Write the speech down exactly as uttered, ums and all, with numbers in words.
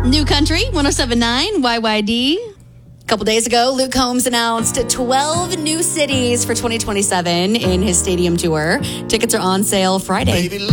New Country, one oh seven point nine Y Y D. A couple days ago, Luke Combs announced twelve new cities for twenty twenty-seven in his stadium tour. Tickets are on sale Friday. Baby,